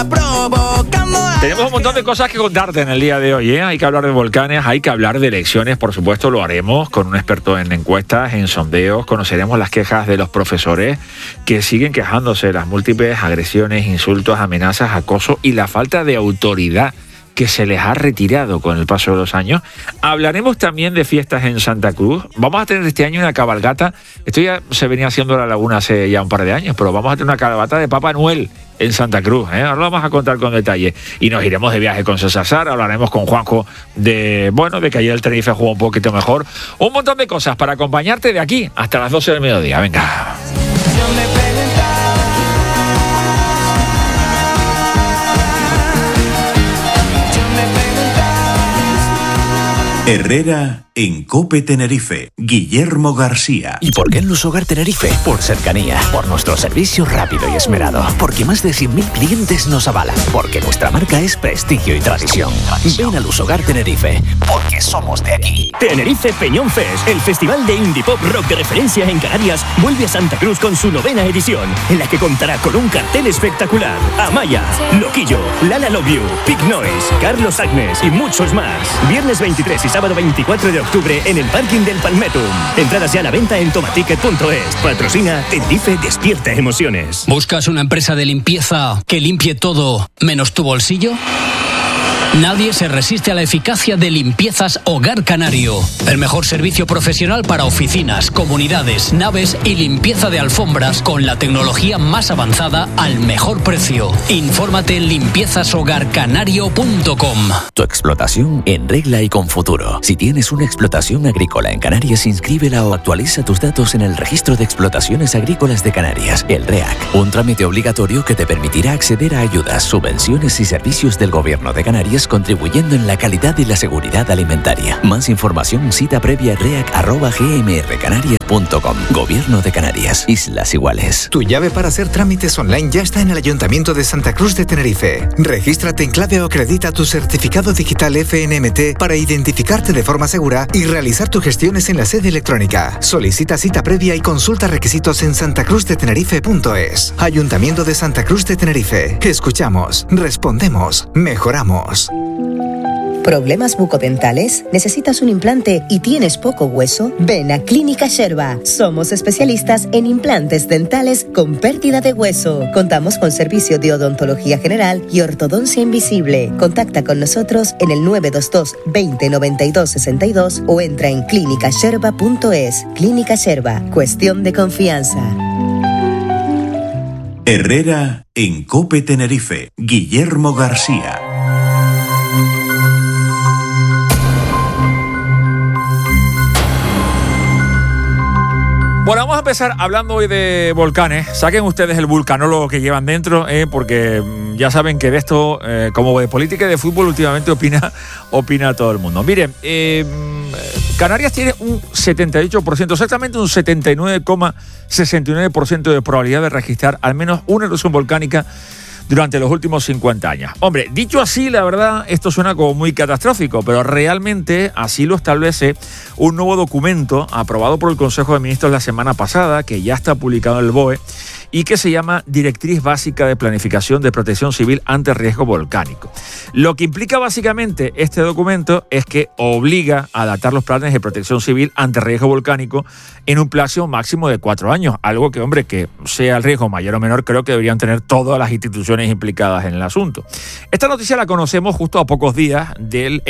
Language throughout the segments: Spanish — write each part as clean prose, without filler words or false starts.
Tenemos un montón de cosas que contarte en el día de hoy, ¿eh? Hay que hablar de volcanes, hay que hablar de elecciones, por supuesto lo haremos con un experto en encuestas, en sondeos, conoceremos las quejas de los profesores que siguen quejándose de las múltiples agresiones, insultos, amenazas, acoso y la falta de autoridad que se les ha retirado con el paso de los años. Hablaremos también de fiestas en Santa Cruz. Vamos a tener este año una cabalgata. Esto ya se venía haciendo en la laguna hace ya un par de años, pero vamos a tener una cabalgata de Papá Noel en Santa Cruz, ¿eh? Ahora lo vamos a contar con detalle. Y nos iremos de viaje con César Sara, hablaremos con Juanjo de que ayer el Tenerife jugó un poquito mejor. Un montón de cosas para acompañarte de aquí hasta las 12 del mediodía. Venga. Herrera en COPE Tenerife. Guillermo García. ¿Y por qué en Lusogar Tenerife? Por cercanía, por nuestro servicio rápido y esmerado, porque más de 100.000 clientes nos avalan, porque nuestra marca es prestigio y tradición. Ven a Lusogar Tenerife, porque somos de aquí. Tenerife Peñón Fest, el festival de indie pop rock de referencia en Canarias, vuelve a Santa Cruz con su 9ª edición, en la que contará con un cartel espectacular. Amaya, Loquillo, Lala Love You, Big Noise, Carlos Agnes y muchos más. Viernes 23 y sábado 24 de octubre en el parking del Palmetum. Entradas ya a la venta en tomaticket.es. Patrocina Tenerife Despierta Emociones. ¿Buscas una empresa de limpieza que limpie todo menos tu bolsillo? Nadie se resiste a la eficacia de Limpiezas Hogar Canario. El mejor servicio profesional para oficinas, comunidades, naves y limpieza de alfombras con la tecnología más avanzada al mejor precio. Infórmate en limpiezashogarcanario.com. Tu explotación en regla y con futuro. Si tienes una explotación agrícola en Canarias, inscríbela o actualiza tus datos en el Registro de Explotaciones Agrícolas de Canarias, el REAC. Un trámite obligatorio que te permitirá acceder a ayudas, subvenciones y servicios del Gobierno de Canarias, contribuyendo en la calidad y la seguridad alimentaria. Más información, cita previa reac@gmrcanarias.com. Gobierno de Canarias, Islas Iguales. Tu llave para hacer trámites online ya está en el Ayuntamiento de Santa Cruz de Tenerife. Regístrate en clave o acredita tu certificado digital FNMT para identificarte de forma segura y realizar tus gestiones en la sede electrónica. Solicita cita previa y consulta requisitos en santacruzdetenerife.es. Ayuntamiento de Santa Cruz de Tenerife. Escuchamos, respondemos, mejoramos. ¿Problemas bucodentales? ¿Necesitas un implante y tienes poco hueso? Ven a Clínica Sherba. Somos especialistas en implantes dentales con pérdida de hueso. Contamos con servicio de odontología general y ortodoncia invisible. Contacta con nosotros en el 922 20 92 62 o entra en clinicasherba.es. Clínica Sherba. Cuestión de confianza. Herrera en COPE Tenerife. Guillermo García. Bueno, vamos a empezar hablando hoy de volcanes. Saquen ustedes el vulcanólogo que llevan dentro, porque ya saben que de esto, como de política y de fútbol, últimamente opina todo el mundo. Miren, Canarias tiene un 78%, exactamente un 79,69% de probabilidad de registrar al menos una erupción volcánica durante los últimos 50 años. Hombre, dicho así, la verdad, esto suena como muy catastrófico, pero realmente así lo establece un nuevo documento aprobado por el Consejo de Ministros la semana pasada, que ya está publicado en el BOE, y que se llama Directriz Básica de Planificación de Protección Civil ante Riesgo Volcánico. Lo que implica básicamente este documento es que obliga a adaptar los planes de protección civil ante riesgo volcánico en un plazo máximo de 4 años, algo que, hombre, que sea el riesgo mayor o menor, creo que deberían tener todas las instituciones implicadas en el asunto. Esta noticia la conocemos justo a pocos días del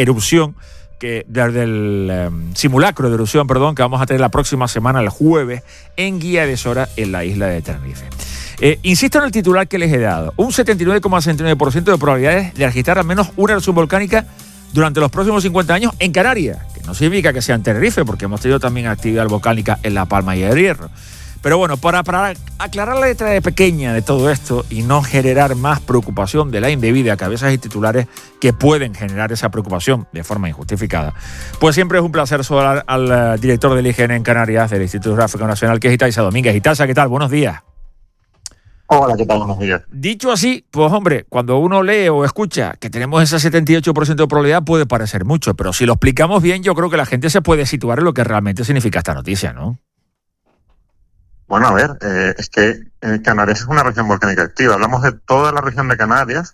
simulacro de erupción, que vamos a tener la próxima semana, el jueves, en Guía de Sora, en la isla de Tenerife. Insisto en el titular que les he dado: un 79,69% de probabilidades de registrar al menos una erupción volcánica durante los próximos 50 años en Canarias, que no significa que sea en Tenerife, porque hemos tenido también actividad volcánica en La Palma y el Hierro. Pero bueno, para aclarar la letra pequeña de todo esto y no generar más preocupación de la indebida, cabezas y titulares que pueden generar esa preocupación de forma injustificada, pues siempre es un placer saludar al director del IGN en Canarias, del Instituto Geográfico Nacional, que es Itaiza Domínguez. Itaiza, ¿qué tal? Buenos días. Hola, ¿qué tal? Buenos días. Dicho así, pues hombre, cuando uno lee o escucha que tenemos ese 78% de probabilidad puede parecer mucho, pero si lo explicamos bien, yo creo que la gente se puede situar en lo que realmente significa esta noticia, ¿no? Bueno, a ver, es que Canarias es una región volcánica activa. Hablamos de toda la región de Canarias,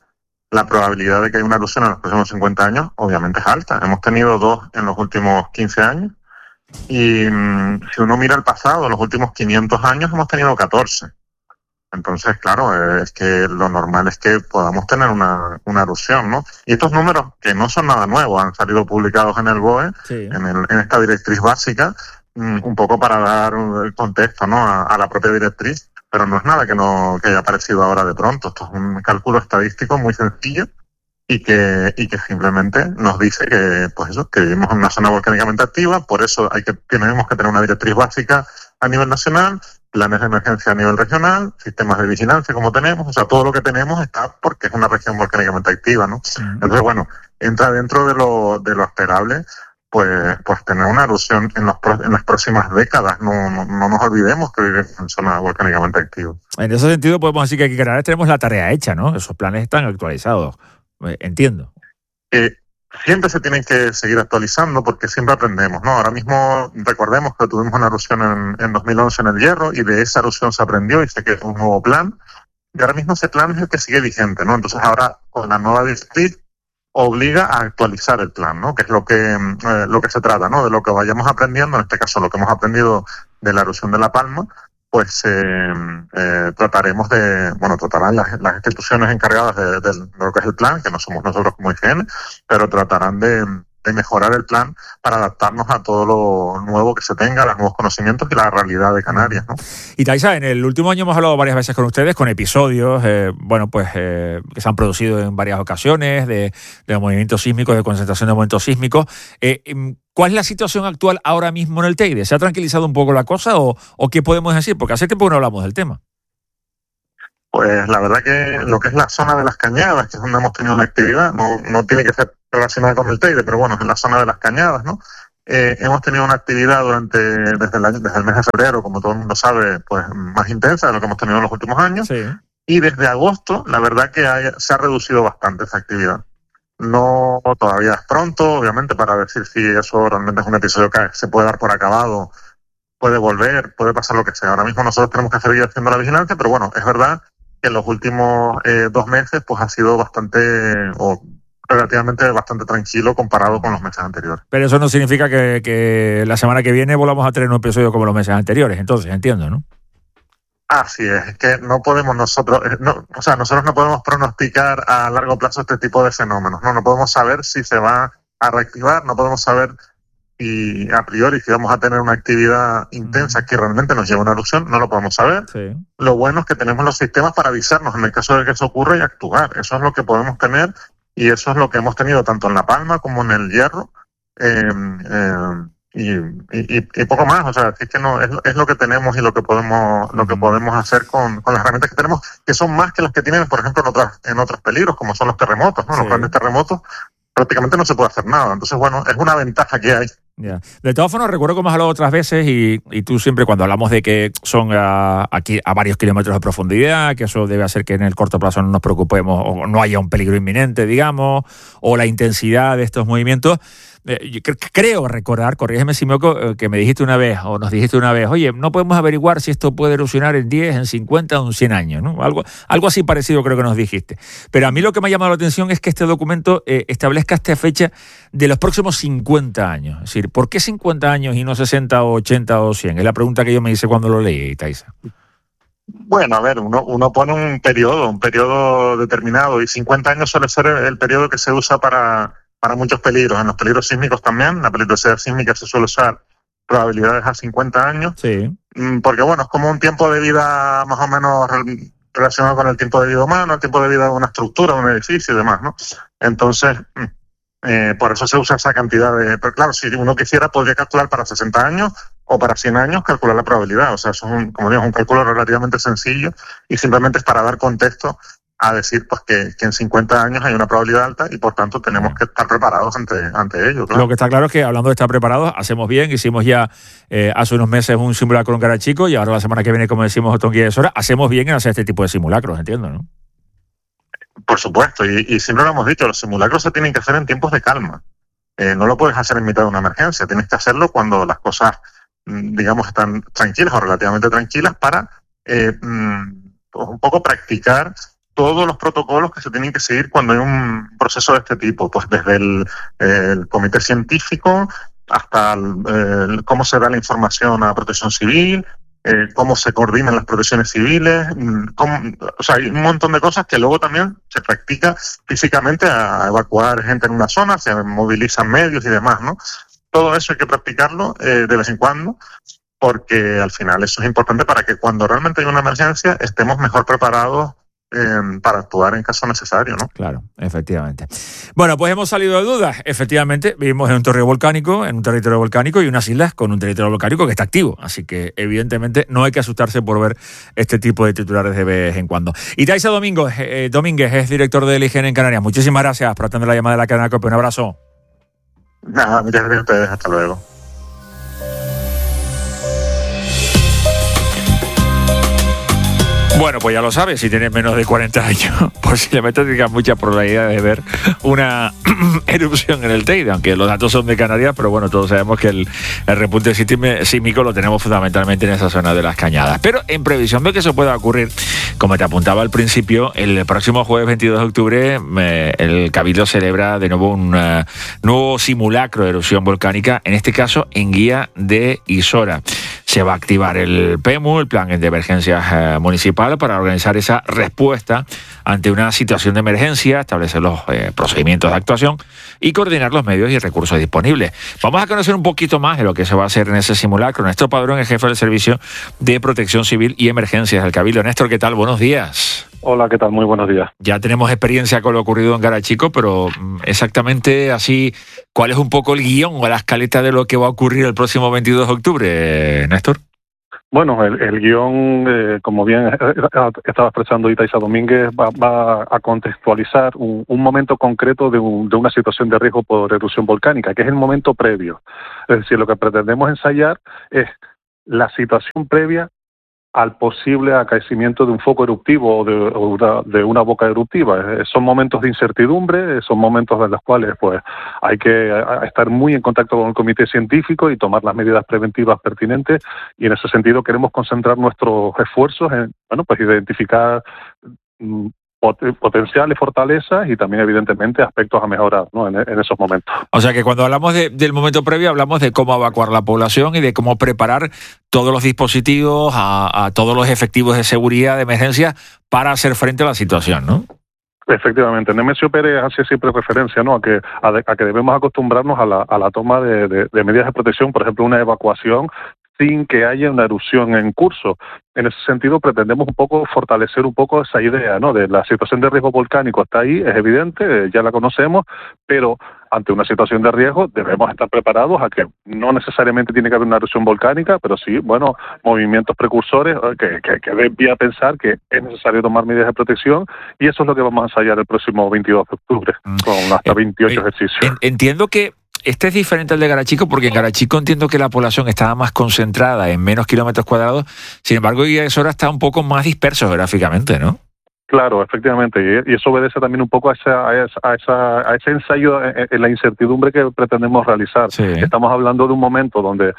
la probabilidad de que haya una erupción en los próximos 50 años obviamente es alta. Hemos tenido 2 en los últimos 15 años y si uno mira el pasado, en los últimos 500 años hemos tenido 14. Entonces, claro, es que lo normal es que podamos tener una erupción, ¿no? Y estos números, que no son nada nuevos, han salido publicados en el BOE, Sí. en esta directriz básica, un poco para dar el contexto, ¿no? a la propia directriz, pero no es nada que haya aparecido ahora de pronto. Esto es un cálculo estadístico muy sencillo y que simplemente nos dice que, pues eso, que vivimos en una zona volcánicamente activa, por eso tenemos que tener una directriz básica a nivel nacional, planes de emergencia a nivel regional, sistemas de vigilancia como tenemos, o sea, todo lo que tenemos está porque es una región volcánicamente activa, ¿no? Entonces, bueno, entra dentro de lo esperable, pues tener una erupción en las próximas décadas. No nos olvidemos que vivimos en zona volcánicamente activa. En ese sentido podemos decir que aquí en Canarias tenemos la tarea hecha, ¿no? Esos planes están actualizados, entiendo. Siempre se tienen que seguir actualizando porque siempre aprendemos, ¿no? Ahora mismo recordemos que tuvimos una erupción en 2011 en el Hierro y de esa erupción se aprendió y se creó un nuevo plan. Y ahora mismo ese plan es el que sigue vigente, ¿no? Entonces ahora con la nueva directriz obliga a actualizar el plan, ¿no? Que es lo que se trata, ¿no? De lo que vayamos aprendiendo, en este caso lo que hemos aprendido de la erupción de La Palma, pues trataremos tratarán las instituciones encargadas de lo que es el plan, que no somos nosotros como IGN, pero tratarán de mejorar el plan para adaptarnos a todo lo nuevo que se tenga, los nuevos conocimientos y la realidad de Canarias, ¿no? Y Taisa, en el último año hemos hablado varias veces con ustedes, con episodios, que se han producido en varias ocasiones, de movimientos sísmicos, de concentración de momentos sísmicos. ¿Cuál es la situación actual ahora mismo en el Teide? ¿Se ha tranquilizado un poco la cosa o qué podemos decir? Porque hace tiempo que no hablamos del tema. Pues la verdad que lo que es la zona de las Cañadas, que es donde hemos tenido una actividad, no tiene que ser relacionada con el Teide, pero bueno, es en la zona de las Cañadas, ¿no? Hemos tenido una actividad desde el mes de febrero, como todo el mundo sabe, pues más intensa de lo que hemos tenido en los últimos años. Sí. Y desde agosto, la verdad que se ha reducido bastante esa actividad. No, todavía es pronto, obviamente, para decir si eso realmente es un episodio que se puede dar por acabado, puede volver, puede pasar lo que sea. Ahora mismo nosotros tenemos que seguir haciendo la vigilancia, pero bueno, es verdad que en los últimos 2 meses pues ha sido relativamente bastante tranquilo comparado con los meses anteriores. Pero eso no significa que la semana que viene volvamos a tener un episodio como los meses anteriores, entonces, entiendo, ¿no? Así es que no podemos nosotros no podemos pronosticar a largo plazo este tipo de fenómenos, no podemos saber si se va a reactivar, no podemos saber si a priori si vamos a tener una actividad intensa que realmente nos lleve a una erupción, no lo podemos saber. Sí. Lo bueno es que tenemos los sistemas para avisarnos en el caso de que eso ocurra y actuar, eso es lo que podemos tener y eso es lo que hemos tenido tanto en La Palma como en el Hierro. Y poco más, o sea, es que no es lo que tenemos y lo que podemos hacer con las herramientas que tenemos, que son más que las que tienen, por ejemplo, en otros peligros, como son los terremotos, ¿no? Sí. Los grandes terremotos, prácticamente no se puede hacer nada. Entonces, bueno, es una ventaja que hay. Yeah. De todas formas, recuerdo que hemos hablado otras veces y tú siempre cuando hablamos de que son aquí a varios kilómetros de profundidad, que eso debe hacer que en el corto plazo no nos preocupemos o no haya un peligro inminente, digamos, o la intensidad de estos movimientos. Yo creo recordar, corrígeme si me equivoco, que me dijiste una vez, o nos dijiste una vez, oye, no podemos averiguar si esto puede erupcionar en 10, en 50 o en 100 años, ¿no? Algo así parecido creo que nos dijiste. Pero a mí lo que me ha llamado la atención es que este documento establezca esta fecha de los próximos 50 años. Es decir, ¿por qué 50 años y no 60 o 80 o 100? Es la pregunta que yo me hice cuando lo leí, Taisa. Bueno, a ver, uno pone un periodo determinado y 50 años suele ser el periodo que se usa para muchos peligros. En los peligros sísmicos también, la peligrosidad sísmica se suele usar probabilidades a 50 años. Sí. Porque bueno, es como un tiempo de vida más o menos relacionado con el tiempo de vida humano, el tiempo de vida de una estructura, de un edificio y demás, ¿no? Entonces, por eso se usa esa cantidad de... Pero claro, si uno quisiera, podría calcular para 60 años o para 100 años, calcular la probabilidad. O sea, eso es como digo, un cálculo relativamente sencillo y simplemente es para dar contexto a decir pues que en 50 años hay una probabilidad alta y por tanto tenemos que estar preparados ante ello. Claro. Lo que está claro es que hablando de estar preparados, hacemos bien, hicimos ya hace unos meses un simulacro en Carachico y ahora la semana que viene, como decimos, Otón Guillesora, hacemos bien en hacer este tipo de simulacros, entiendo, ¿no? Por supuesto, y siempre lo hemos dicho, los simulacros se tienen que hacer en tiempos de calma. No lo puedes hacer en mitad de una emergencia, tienes que hacerlo cuando las cosas, digamos, están tranquilas o relativamente tranquilas para un poco practicar todos los protocolos que se tienen que seguir cuando hay un proceso de este tipo, pues desde el comité científico hasta cómo se da la información a Protección Civil, cómo se coordinan las protecciones civiles, o sea, hay un montón de cosas que luego también se practica físicamente a evacuar gente en una zona, se movilizan medios y demás, ¿no? Todo eso hay que practicarlo de vez en cuando, porque al final eso es importante para que cuando realmente hay una emergencia estemos mejor preparados para actuar en caso necesario, ¿no? Claro, efectivamente. Bueno, pues hemos salido de dudas. Efectivamente, vivimos en un territorio volcánico y unas islas con un territorio volcánico que está activo. Así que, evidentemente, no hay que asustarse por ver este tipo de titulares de vez en cuando. Y Taisa Domínguez es director de Higiene en Canarias. Muchísimas gracias por atender la llamada de la cadena COPE. Un abrazo. Nada, muchas gracias a ustedes. Hasta luego. Bueno, pues ya lo sabes, si tienes menos de 40 años, posiblemente tengas mucha probabilidad de ver una erupción en el Teide, aunque los datos son de Canarias, pero bueno, todos sabemos que el repunte sísmico lo tenemos fundamentalmente en esa zona de las Cañadas. Pero en previsión de que eso pueda ocurrir, como te apuntaba al principio, el próximo jueves 22 de octubre el Cabildo celebra de nuevo un nuevo simulacro de erupción volcánica, en este caso en Guía de Isora. Se va a activar el PEMU, el Plan de Emergencias Municipal, para organizar esa respuesta ante una situación de emergencia, establecer los procedimientos de actuación y coordinar los medios y recursos disponibles. Vamos a conocer un poquito más de lo que se va a hacer en ese simulacro. Néstor Padrón es jefe del Servicio de Protección Civil y Emergencias del Cabildo. Néstor, ¿qué tal? Buenos días. Hola, ¿qué tal? Muy buenos días. Ya tenemos experiencia con lo ocurrido en Garachico, pero exactamente así, ¿cuál es un poco el guión o la escaleta de lo que va a ocurrir el próximo 22 de octubre, Néstor? Bueno, el guión, como bien estaba expresando Taisa Domínguez, va a contextualizar un momento concreto de una situación de riesgo por erupción volcánica, que es el momento previo. Es decir, lo que pretendemos ensayar es la situación previa al posible acaecimiento de un foco eruptivo o de una boca eruptiva. Son momentos de incertidumbre, son momentos en los cuales pues hay que estar muy en contacto con el comité científico y tomar las medidas preventivas pertinentes, y en ese sentido queremos concentrar nuestros esfuerzos en pues identificar potenciales fortalezas y también evidentemente aspectos a mejorar, ¿no? en esos momentos. O sea que cuando hablamos del momento previo hablamos de cómo evacuar la población y de cómo preparar todos los dispositivos, a todos los efectivos de seguridad de emergencia para hacer frente a la situación, ¿no? Efectivamente, Nemesio Pérez hace siempre referencia, ¿no?, a que debemos acostumbrarnos a la toma de medidas de protección, por ejemplo, una evacuación sin que haya una erupción en curso. En ese sentido, pretendemos un poco fortalecer un poco esa idea, ¿no?, de la situación de riesgo volcánico. Está ahí, es evidente, ya la conocemos, pero ante una situación de riesgo debemos estar preparados a que no necesariamente tiene que haber una erupción volcánica, pero sí, movimientos precursores que den pie a pensar que es necesario tomar medidas de protección, y eso es lo que vamos a ensayar el próximo 22 de octubre, con hasta 28 ejercicios. Entiendo que este es diferente al de Garachico, porque en Garachico entiendo que la población estaba más concentrada en menos kilómetros cuadrados, sin embargo, Guía de Isora está un poco más disperso geográficamente, ¿no? Claro, efectivamente, y eso obedece también un poco a ese ensayo en la incertidumbre que pretendemos realizar. Sí. Estamos hablando de un momento donde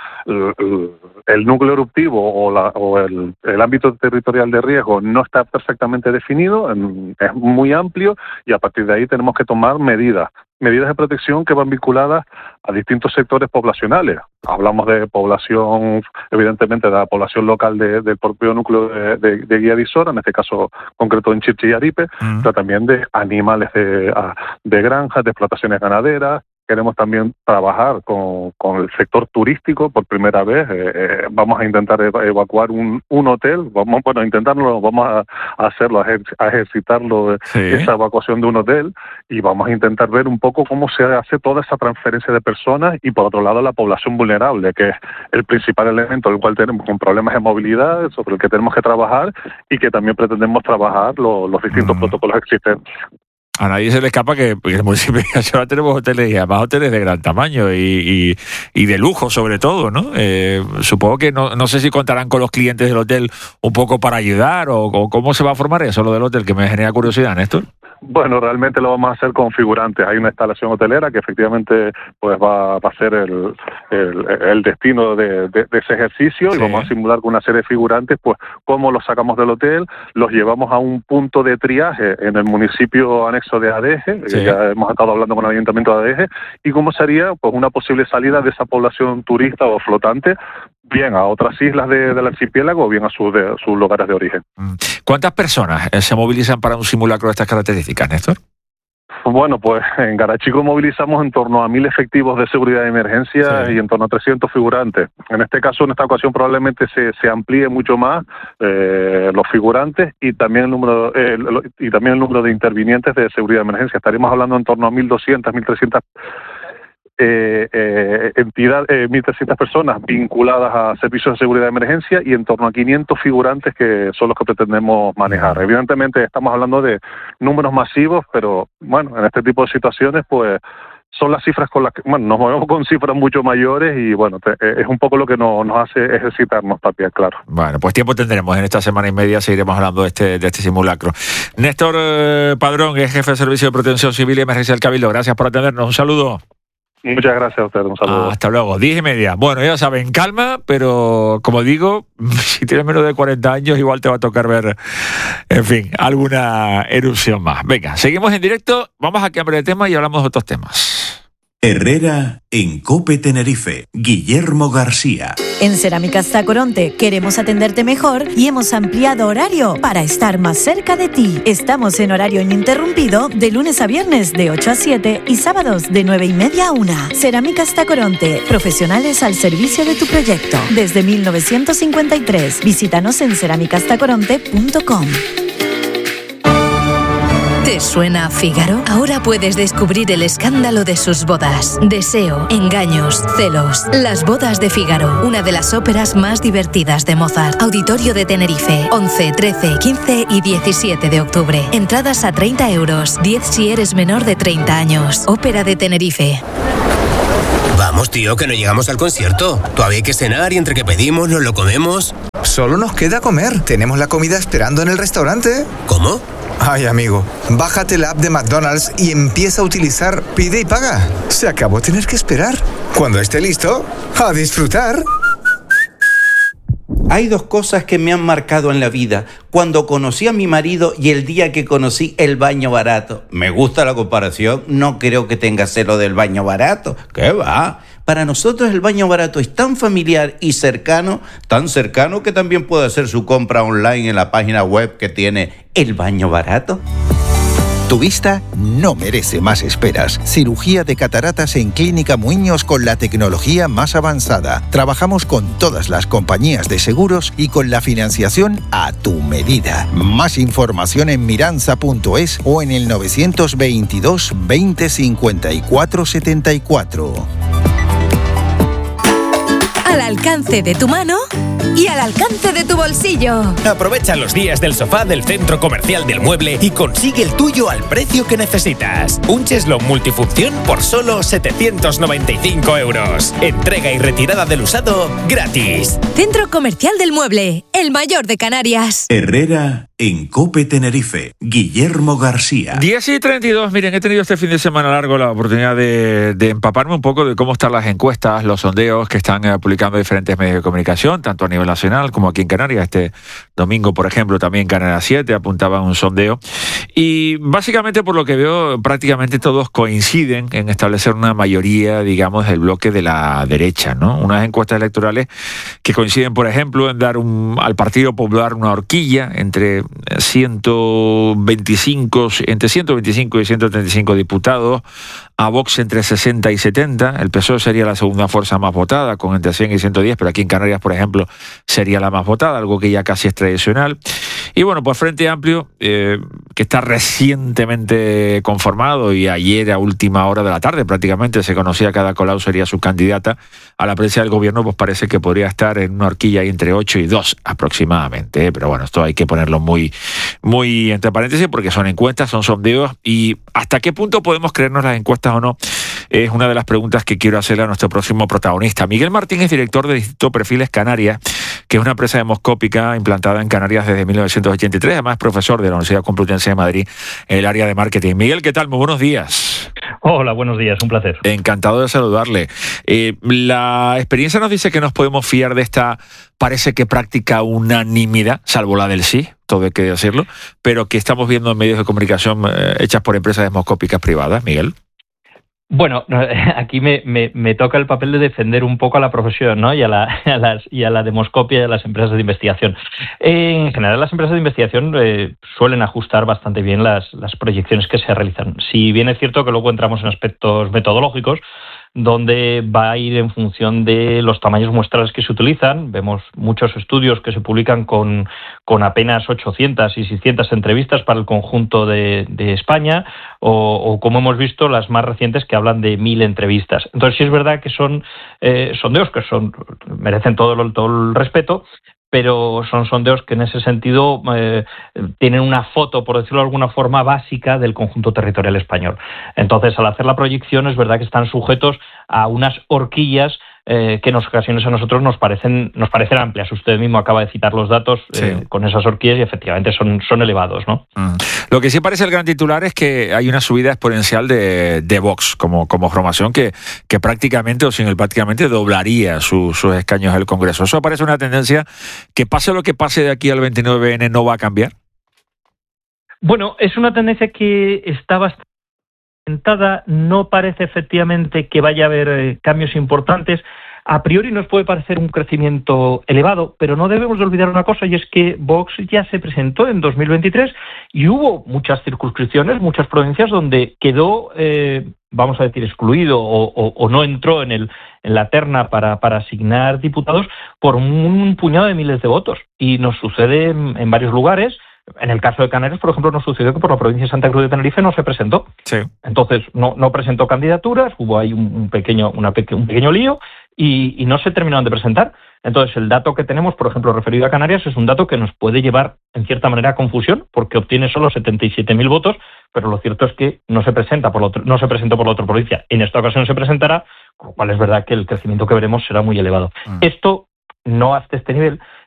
el núcleo eruptivo o el ámbito territorial de riesgo no está perfectamente definido, es muy amplio, y a partir de ahí tenemos que tomar medidas de protección que van vinculadas a distintos sectores poblacionales. Hablamos de población, evidentemente, de la población local del propio núcleo de Guía de Isora, en este caso concreto en Chirchi y Aripe, pero también de animales de granjas, de explotaciones ganaderas. Queremos también trabajar con el sector turístico por primera vez. Vamos a intentar evacuar un hotel. Vamos a hacerlo, a ejercitarlo, sí, esa evacuación de un hotel, y vamos a intentar ver un poco cómo se hace toda esa transferencia de personas, y por otro lado la población vulnerable, que es el principal elemento del cual tenemos con problemas de movilidad, sobre el que tenemos que trabajar, y que también pretendemos trabajar los distintos protocolos existentes. A nadie se le escapa que en el municipio de Isora tenemos hoteles, y además hoteles de gran tamaño y de lujo sobre todo, ¿no? Supongo que no sé si contarán con los clientes del hotel un poco para ayudar, o cómo se va a formar eso, lo del hotel, que me genera curiosidad, Néstor. Bueno, realmente lo vamos a hacer con figurantes. Hay una instalación hotelera que efectivamente pues va a ser el destino de ese ejercicio, y vamos a simular con una serie de figurantes pues cómo los sacamos del hotel, los llevamos a un punto de triaje en el municipio anexo de Adeje, que ya hemos estado hablando con el ayuntamiento de Adeje, y cómo sería pues una posible salida de esa población turista o flotante, bien a otras islas del archipiélago o bien a sus lugares de origen. ¿Cuántas personas se movilizan para un simulacro de estas características, Néstor? Bueno, pues en Garachico movilizamos en torno a 1.000 efectivos de seguridad de emergencia y en torno a 300 figurantes. En este caso, en esta ocasión, probablemente se amplíe mucho más los figurantes y también el número de intervinientes de seguridad de emergencia. Estaríamos hablando en torno a 1.200, 1.300 1.300 personas vinculadas a servicios de seguridad de emergencia y en torno a 500 figurantes que son los que pretendemos manejar. Evidentemente estamos hablando de números masivos, pero bueno, en este tipo de situaciones pues son las cifras con las que nos movemos con cifras mucho mayores y bueno, es un poco lo que nos hace ejercitarnos, Tapia, claro. Bueno, pues tiempo tendremos. En esta semana y media seguiremos hablando de este simulacro. Néstor Padrón, es jefe de Servicio de Protección Civil y Emergencia del Cabildo. Gracias por atendernos. Un saludo. Muchas gracias a usted, un saludo. Hasta luego, 10:30. Bueno, ya saben, calma, pero como digo, si tienes menos de 40 años, igual te va a tocar ver, en fin, alguna erupción más. Venga, seguimos en directo, vamos a cambiar de tema y hablamos de otros temas. Herrera en COPE Tenerife. Guillermo García. En Cerámicas Tacoronte queremos atenderte mejor y hemos ampliado horario para estar más cerca de ti. Estamos en horario ininterrumpido de lunes a viernes de 8 a 7 y sábados de 9:30 a 1. Cerámicas Tacoronte, profesionales al servicio de tu proyecto. Desde 1953. Visítanos en cerámicastacoronte.com. ¿Te suena a Fígaro? Ahora puedes descubrir el escándalo de sus bodas. Deseo, engaños, celos. Las bodas de Fígaro, una de las óperas más divertidas de Mozart. Auditorio de Tenerife, 11, 13, 15 y 17 de octubre. Entradas a 30 euros, 10 si eres menor de 30 años. Ópera de Tenerife. Vamos, tío, que no llegamos al concierto. Todavía hay que cenar y entre que pedimos nos lo comemos. Solo nos queda comer. Tenemos la comida esperando en el restaurante. ¿Cómo? Ay, amigo, bájate la app de McDonald's y empieza a utilizar Pide y Paga. Se acabó tener que esperar. Cuando esté listo, a disfrutar. Hay dos cosas que me han marcado en la vida. Cuando conocí a mi marido y el día que conocí el baño barato. Me gusta la comparación, no creo que tenga celo del baño barato. ¿Qué va? Para nosotros el baño barato es tan familiar y cercano, tan cercano que también puede hacer su compra online en la página web que tiene El Baño Barato. Tu vista no merece más esperas. Cirugía de cataratas en Clínica Muiños con la tecnología más avanzada. Trabajamos con todas las compañías de seguros y con la financiación a tu medida. Más información en miranza.es o en el 922 20 54 74. Al alcance de tu mano y al alcance de tu bolsillo. Aprovecha los días del sofá del Centro Comercial del Mueble y consigue el tuyo al precio que necesitas. Un cheslón multifunción por solo 795 euros. Entrega y retirada del usado gratis. Centro Comercial del Mueble, el mayor de Canarias. Herrera en COPE Tenerife. Guillermo García. 10:32. Miren, he tenido este fin de semana largo la oportunidad de empaparme un poco de cómo están las encuestas, los sondeos que están publicando diferentes medios de comunicación, tanto a nivel nacional como aquí en Canarias. Este domingo, por ejemplo, también Canarias 7 apuntaba un sondeo. Y básicamente, por lo que veo, prácticamente todos coinciden en establecer una mayoría, digamos, del bloque de la derecha, ¿no? Unas encuestas electorales que coinciden, por ejemplo, en dar al Partido Popular una horquilla entre 125 y 135 diputados, a Vox entre 60 y 70, el PSOE sería la segunda fuerza más votada, con entre 100 y 110, pero aquí en Canarias, por ejemplo, sería la más votada, algo que ya casi es tradicional. Y bueno, pues Frente Amplio, que está recientemente conformado, y ayer a última hora de la tarde prácticamente se conocía que Ada Colau sería su candidata a la presidencia del gobierno, pues parece que podría estar en una horquilla ahí entre 8 y 2 aproximadamente, pero bueno, esto hay que ponerlo muy entre paréntesis porque son encuestas, son sondeos, y hasta qué punto podemos creernos las encuestas o no es una de las preguntas que quiero hacerle a nuestro próximo protagonista. Miguel Martín es director del Instituto Perfiles Canarias, que es una empresa demoscópica implantada en Canarias desde 1983, además es profesor de la Universidad Complutense de Madrid en el área de marketing. Miguel, ¿qué tal? Muy buenos días. Hola, buenos días, un placer. Encantado de saludarle. La experiencia nos dice que nos podemos fiar de esta, parece que práctica unanimidad, salvo la del sí, todo hay que decirlo, pero que estamos viendo en medios de comunicación hechas por empresas demoscópicas privadas, Miguel. Bueno, aquí me toca el papel de defender un poco a la profesión, ¿no? y a la demoscopia y a las empresas de investigación. En general, las empresas de investigación suelen ajustar bastante bien las proyecciones que se realizan. Si bien es cierto que luego entramos en aspectos metodológicos, donde va a ir en función de los tamaños muestrales que se utilizan. Vemos muchos estudios que se publican con apenas 800 y 600 entrevistas para el conjunto de España, o como hemos visto, las más recientes que hablan de 1000 entrevistas. Entonces sí es verdad que son sondeos que merecen todo el respeto, pero son sondeos que en ese sentido tienen una foto, por decirlo de alguna forma, básica del conjunto territorial español. Entonces, al hacer la proyección, es verdad que están sujetos a unas horquillas que en ocasiones a nosotros nos parecen amplias. Usted mismo acaba de citar los datos con esas horquillas y efectivamente son elevados, ¿no? Lo que sí parece el gran titular es que hay una subida exponencial de Vox como formación que prácticamente, o sin el prácticamente, doblaría sus escaños del Congreso. ¿Eso parece una tendencia que pase lo que pase de aquí al 29N no va a cambiar? Bueno, es una tendencia que está bastante orientada. No parece efectivamente que vaya a haber cambios importantes. A priori nos puede parecer un crecimiento elevado, pero no debemos de olvidar una cosa, y es que Vox ya se presentó en 2023 y hubo muchas circunscripciones, muchas provincias donde quedó, vamos a decir, excluido o no entró en la terna para asignar diputados por un puñado de miles de votos. Y nos sucede en varios lugares. En el caso de Canarias, por ejemplo, nos sucedió que por la provincia de Santa Cruz de Tenerife no se presentó. Sí. Entonces, no presentó candidaturas, hubo ahí un pequeño lío y no se terminaron de presentar. Entonces, el dato que tenemos, por ejemplo, referido a Canarias, es un dato que nos puede llevar, en cierta manera, a confusión, porque obtiene solo 77.000 votos, pero lo cierto es que no se presentó por la otra provincia. En esta ocasión se presentará, con lo cual es verdad que el crecimiento que veremos será muy elevado. Esto, no hasta este nivel,